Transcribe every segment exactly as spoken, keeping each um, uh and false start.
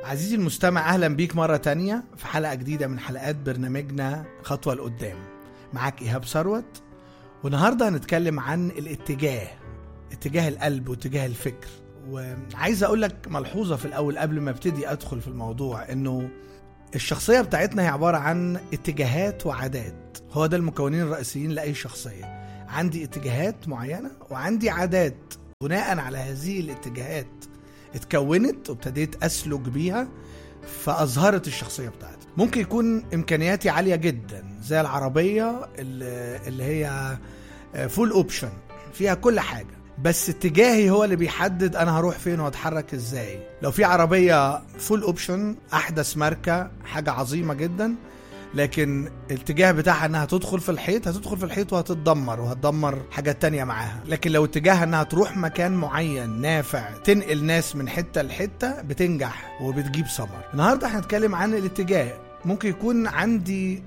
عزيزي المستمع، أهلا بيك مرة تانية في حلقة جديدة من حلقات برنامجنا خطوة لقدام. معاك إيهاب ثروت، والنهاردة هنتكلم عن الاتجاه، اتجاه القلب واتجاه الفكر. وعايز أقول لك ملحوظة في الأول قبل ما ابتدي أدخل في الموضوع، إنه الشخصية بتاعتنا هي عبارة عن اتجاهات وعادات. هو ده المكونين الرئيسيين لأي شخصية. عندي اتجاهات معينة وعندي عادات، بناء على هذه الاتجاهات اتكونت وابتديت أسلك بيها فأظهرت الشخصية بتاعتي. ممكن يكون إمكانياتي عالية جدا زي العربية اللي هي فول اوبشن، فيها كل حاجة، بس اتجاهي هو اللي بيحدد أنا هروح فين واتحرك ازاي. لو في عربية فول اوبشن أحدث ماركة، حاجة عظيمة جدا، لكن الاتجاه بتاعها انها تدخل في الحيط، هتدخل في الحيط وهتتدمر وهتدمر حاجات تانية معاها. لكن لو اتجاهها انها تروح مكان معين نافع، تنقل ناس من حتة لحتة، بتنجح وبتجيب ثمر. النهاردة هنتكلم عن الاتجاه. ممكن يكون عندي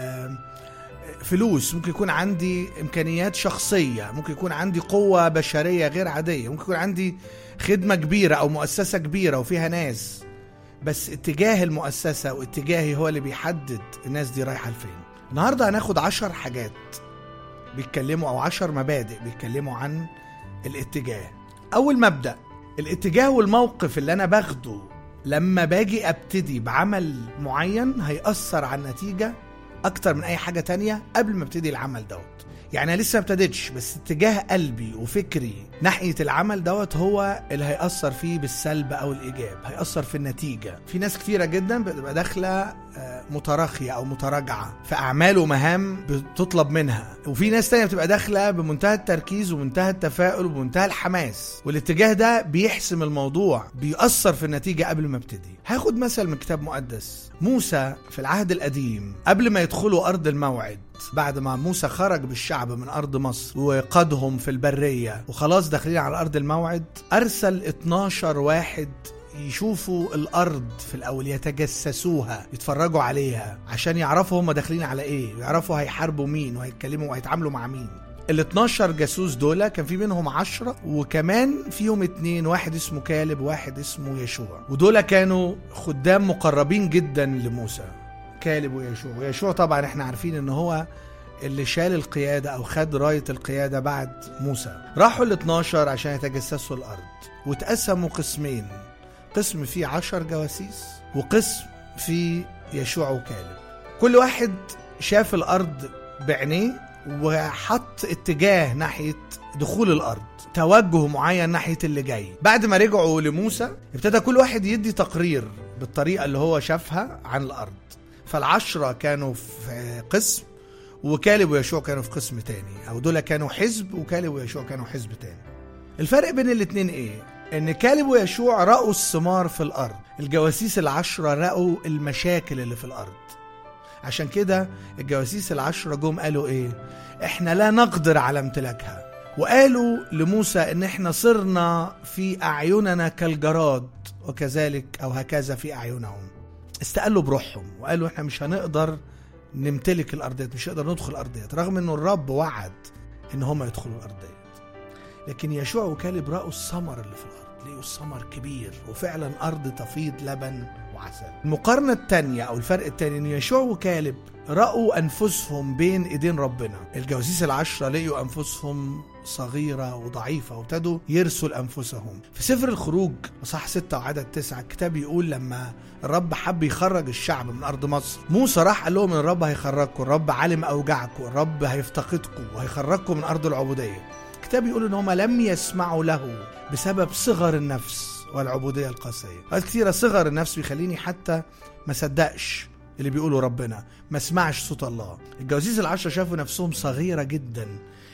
فلوس، ممكن يكون عندي امكانيات شخصية، ممكن يكون عندي قوة بشرية غير عادية، ممكن يكون عندي خدمة كبيرة او مؤسسة كبيرة وفيها ناس، بس اتجاه المؤسسة واتجاهي هو اللي بيحدد الناس دي رايحة لفين. النهاردة هناخد عشر حاجات بيتكلموا أو عشر مبادئ بيتكلموا عن الاتجاه. أول مبدأ، الاتجاه والموقف اللي أنا باخده لما باجي أبتدي بعمل معين هيأثر على النتيجة أكتر من أي حاجة تانية قبل ما ابتدي العمل دوت. يعني أنا لسه ابتديتش، بس اتجاه قلبي وفكري ناحية العمل دوت هو اللي هيأثر فيه بالسلب أو الإيجاب، هيأثر في النتيجة. في ناس كتيرة جدا بتبقى داخلة متراخية أو متراجعة في أعمال ومهام بتطلب منها، وفي ناس تانية بتبقى داخلة بمنتهى التركيز ومنتهى التفاؤل ومنتهى الحماس، والاتجاه ده بيحسم الموضوع، بيأثر في النتيجة قبل ما ابتدي. هاخد مثل من كتاب مقدس. موسى في العهد القديم قبل ما يدخلوا أرض الموعد، بعد ما موسى خرج بالشعب من أرض مصر وقادهم في البرية وخلاص داخلين على أرض الموعد، أرسل اتناشر واحد يشوفوا الأرض في الأول، يتجسسوها، يتفرجوا عليها عشان يعرفوا هم داخلين على إيه، ويعرفوا هيحاربوا مين وهيتكلموا وهيتعاملوا مع مين. ال اتناشر جاسوس دول كان في منهم عشرة، وكمان فيهم اتنين، واحد اسمه كالب وواحد اسمه يشوع، ودول كانوا خدام مقربين جدا لموسى، كالب ويشوع. ويشوع طبعا احنا عارفين ان هو اللي شال القيادة او خد راية القيادة بعد موسى. راحوا ال اتناشر عشان يتجسسوا الارض، وتقسموا قسمين، قسم فيه عشر جواسيس وقسم فيه يشوع وكالب. كل واحد شاف الارض بعينيه وحط اتجاه ناحية دخول الارض، توجه معين ناحية اللي جاي. بعد ما رجعوا لموسى ابتدى كل واحد يدي تقرير بالطريقة اللي هو شافها عن الارض. فالعشرة كانوا في قسم، وكالب ويشوع كانوا في قسم تاني، او دول كانوا حزب وكالب ويشوع كانوا حزب تاني. الفرق بين الاتنين ايه؟ ان كالب ويشوع رأوا الثمار في الارض، الجواسيس العشرة رأوا المشاكل اللي في الارض. عشان كده الجواسيس العشرة جم قالوا ايه؟ احنا لا نقدر على امتلاكها، وقالوا لموسى ان احنا صرنا في اعيننا كالجراد وكذلك او هكذا في اعينهم. استقلوا بروحهم وقالوا احنا مش هنقدر نمتلك الارضيات، مش هنقدر ندخل الارضيات، رغم انه الرب وعد ان هم يدخلوا الارضيات. لكن يشوع وكالب رأوا الثمر اللي في الارض، لقوا الثمر كبير وفعلا ارض تفيض لبن وعسل. المقارنة التانية او الفرق التاني ان يشوع وكالب رأوا انفسهم بين ايدين ربنا. الجواسيس العشرة لقوا انفسهم صغيرة وضعيفة وابتدوا يرسل أنفسهم. في سفر الخروج اصحاح ستة وعدد تسعة الكتاب يقول لما الرب حب يخرج الشعب من أرض مصر، موسى راح قال لهم الرب هيخرجكم، الرب علم أوجعكم، الرب هيفتقدكم وهيخرجكم من أرض العبودية. الكتاب يقول إن هم لم يسمعوا له بسبب صغر النفس والعبودية القاسية. قال كثيرة صغر النفس بيخليني حتى ما صدقش اللي بيقولوا ربنا، ما اسمعش صوت الله. الجواسيس العشرة شافوا نفسهم صغيرة جدا،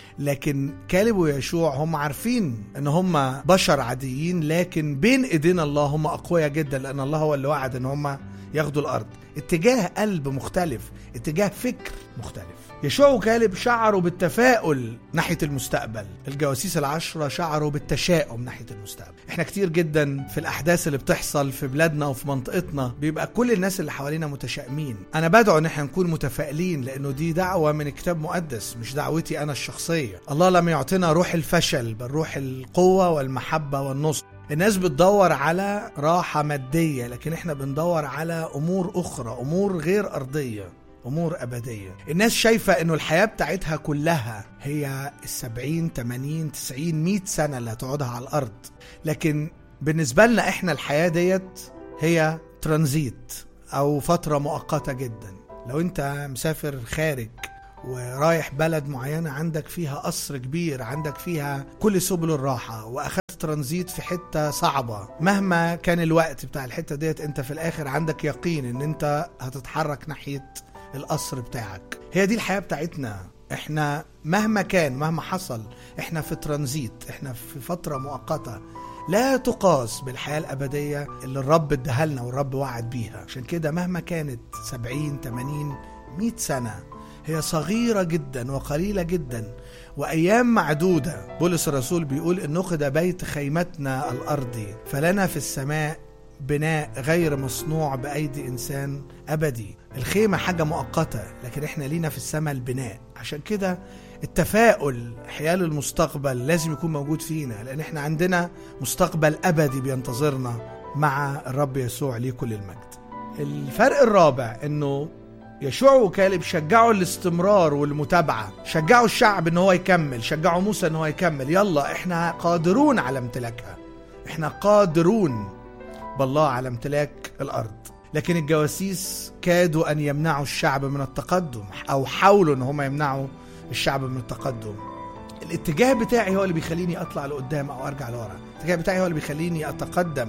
لكن كالب ويشوع هم عارفين ان هم بشر عاديين، لكن بين ايدين الله هم اقوياء جدا، لان الله هو اللي وعد ان هم ياخدوا الارض. اتجاه قلب مختلف، اتجاه فكر مختلف. يشوع وكالب شعروا بالتفاؤل ناحية المستقبل، الجواسيس العشرة شعروا بالتشاؤم ناحية المستقبل. احنا كتير جدا في الأحداث اللي بتحصل في بلادنا وفي منطقتنا بيبقى كل الناس اللي حوالينا متشائمين. أنا بدعو ان احنا نكون متفائلين، لأنه دي دعوة من كتاب مقدس، مش دعوتي أنا الشخصية. الله لم يعطينا روح الفشل، بل روح القوة والمحبة والنصر. الناس بتدور على راحة مادية، لكن احنا بندور على امور اخرى، امور غير ارضية، امور ابدية. الناس شايفة انه الحياة بتاعتها كلها هي السبعين تمانين تسعين مئة سنة اللي هتقعدها على الارض، لكن بالنسبة لنا احنا الحياة ديت هي ترانزيت او فترة مؤقتة جدا. لو انت مسافر خارج ورايح بلد معينة عندك فيها قصر كبير، عندك فيها كل سبل الراحة، واخدت ترانزيت في حتة صعبة، مهما كان الوقت بتاع الحتة ديت انت في الاخر عندك يقين ان انت هتتحرك ناحية القصر بتاعك. هي دي الحياة بتاعتنا، احنا مهما كان مهما حصل احنا في ترانزيت، احنا في فترة مؤقتة لا تقاس بالحياة الأبدية اللي الرب اداها لنا والرب وعد بيها. عشان كده مهما كانت سبعين تمانين مئة سنة هي صغيرة جدا وقليلة جدا وأيام معدودة. بولس الرسول بيقول إن نقد بيت خيمتنا الأرضي فلنا في السماء بناء غير مصنوع بأيدي إنسان أبدي. الخيمة حاجة مؤقتة، لكن إحنا لينا في السماء البناء. عشان كده التفاؤل حيال المستقبل لازم يكون موجود فينا، لأن إحنا عندنا مستقبل أبدي بينتظرنا مع الرب يسوع ليه كل المجد. الفرق الرابع إنه يشوع وكالب شجعوا الاستمرار والمتابعة، شجعوا الشعب إن هو يكمل، شجعوا موسى إن هو يكمل. يلا إحنا قادرون على امتلاكها، إحنا قادرون بالله على امتلاك الأرض. لكن الجواسيس كادوا أن يمنعوا الشعب من التقدم، أو حاولوا أن هم يمنعوا الشعب من التقدم. الاتجاه بتاعي هو اللي بيخليني أطلع لقدام أو أرجع لورا، الاتجاه بتاعي هو اللي بيخليني أتقدم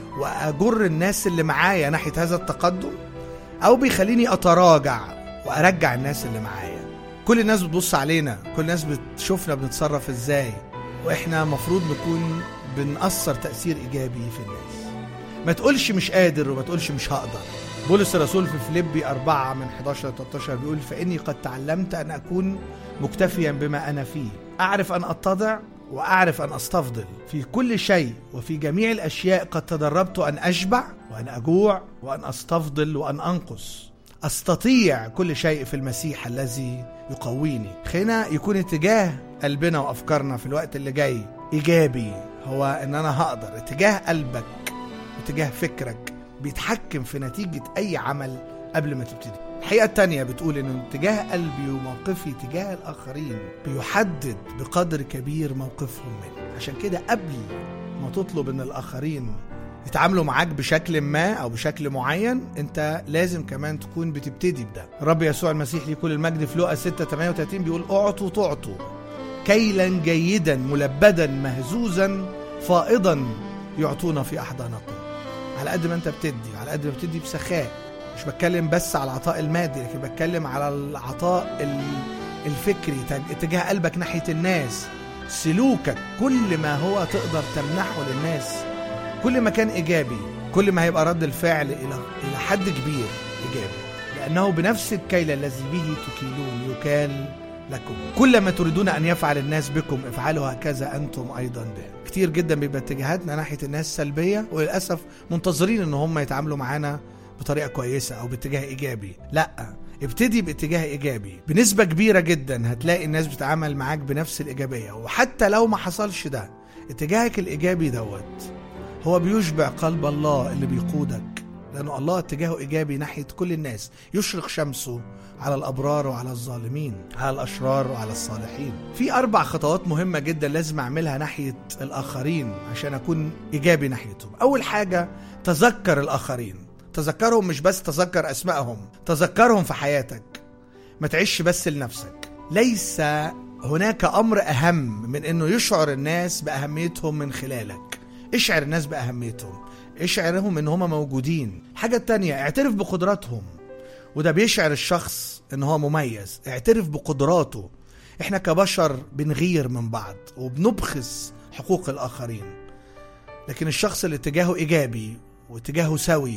وأجر الناس اللي معايا ناحية هذا التقدم، أو بيخليني أتراجع وأرجع الناس اللي معايا. كل الناس بتبص علينا، كل الناس بتشوفنا بنتصرف إزاي، وإحنا مفروض نكون بنأثر تأثير إيجابي في الناس. ما تقولش مش قادر وما تقولش مش هقدر. بولس الرسول في فيليبي أربعة من حداشر لتلتاشر بيقول فإني قد تعلمت أن أكون مكتفيا بما أنا فيه، أعرف أن أتضع وأعرف أن أستفضل في كل شيء، وفي جميع الأشياء قد تدربت أن أشبع وأن أجوع وأن أستفضل وأن أنقص. أستطيع كل شيء في المسيح الذي يقويني. خلينا يكون اتجاه قلبنا وأفكارنا في الوقت اللي جاي إيجابي، هو أن أنا هقدر. اتجاه قلبك واتجاه فكرك بيتحكم في نتيجة أي عمل قبل ما تبتدي. الحقيقة التانية بتقول إن اتجاه قلبي وموقفي تجاه الآخرين بيحدد بقدر كبير موقفهم مني. عشان كده قبل ما تطلب إن الآخرين يتعاملوا معاك بشكل ما أو بشكل معين، أنت لازم كمان تكون بتبتدي بده. الرب يسوع المسيح ليه كل المجد في لوقا ستة ثمانية وثلاثين بيقول أعطوا تعطوا كيلا جيدا ملبدا مهزوزا فائضا يعطونا في أحضانكم. على قد ما أنت بتدي، على قد ما بتدي بسخاء. مش بتكلم بس على العطاء المادي، لكن بتكلم على العطاء الفكري، اتجاه قلبك ناحية الناس، سلوكك، كل ما هو تقدر تمنحه للناس كل ما كان إيجابي، كل ما هيبقى رد الفعل إلى إلى حد كبير إيجابي، لأنه بنفس الكيل الذي به تكيلون يكال لكم. كل ما تريدون أن يفعل الناس بكم افعلوا هكذا أنتم أيضا بهم. كتير جدا بيبقى اتجاهاتنا ناحية الناس سلبية، وللأسف منتظرين ان هم يتعاملوا معانا بطريقة كويسة او باتجاه ايجابي. لا، ابتدي باتجاه ايجابي. بنسبة كبيرة جدا هتلاقي الناس بتتعامل معاك بنفس الايجابية، وحتى لو ما حصلش ده، اتجاهك الايجابي دوت هو بيشبع قلب الله اللي بيقودك، لأنه الله اتجاهه إيجابي ناحية كل الناس، يشرق شمسه على الأبرار وعلى الظالمين، على الأشرار وعلى الصالحين. في أربع خطوات مهمة جدا لازم أعملها ناحية الآخرين عشان أكون إيجابي ناحيتهم. أول حاجة، تذكر الآخرين. تذكرهم، مش بس تذكر أسمائهم، تذكرهم في حياتك. ما تعيش بس لنفسك. ليس هناك أمر أهم من أنه يشعر الناس بأهميتهم من خلالك. اشعر الناس بأهميتهم، اشعرهم ان هم موجودين. حاجة تانية، اعترف بقدراتهم، وده بيشعر الشخص ان هو مميز. اعترف بقدراته. احنا كبشر بنغير من بعض وبنبخس حقوق الاخرين، لكن الشخص اللي اتجاهه ايجابي واتجاهه سوي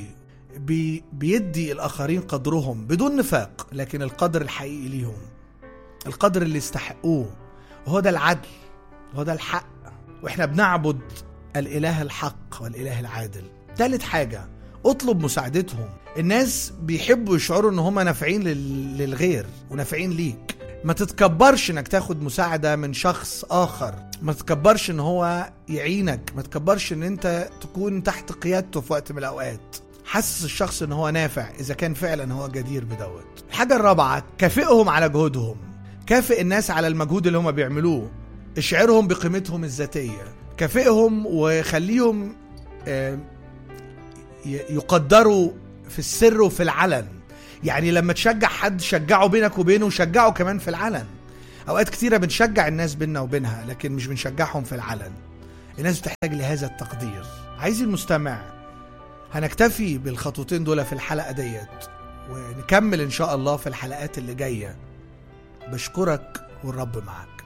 بي بيدي الاخرين قدرهم بدون نفاق، لكن القدر الحقيقي ليهم، القدر اللي يستحقوه، وهو ده العدل، وهو ده الحق. واحنا بنعبد الإله الحق والإله العادل. ثالث حاجة، اطلب مساعدتهم. الناس بيحبوا يشعروا ان هم نافعين للغير ونافعين ليك. ما تتكبرش انك تاخد مساعدة من شخص اخر، ما تتكبرش ان هو يعينك، ما تتكبرش ان انت تكون تحت قيادته في وقت من الاوقات. حسس الشخص ان هو نافع اذا كان فعلا هو جدير بدوت. الحاجة الرابعة، كافئهم على جهودهم. كافئ الناس على المجهود اللي هم بيعملوه، اشعرهم بقيمتهم الذاتية، كافئهم وخليهم يقدروا في السر وفي العلن. يعني لما تشجع حد شجعه بينك وبينه، وشجعه كمان في العلن. اوقات كتيرة بنشجع الناس بيننا وبينها لكن مش بنشجعهم في العلن. الناس بتحتاج لهذا التقدير. عايز المستمع، هنكتفي بالخطوتين دول في الحلقة ديت ونكمل ان شاء الله في الحلقات اللي جاية. بشكرك والرب معك.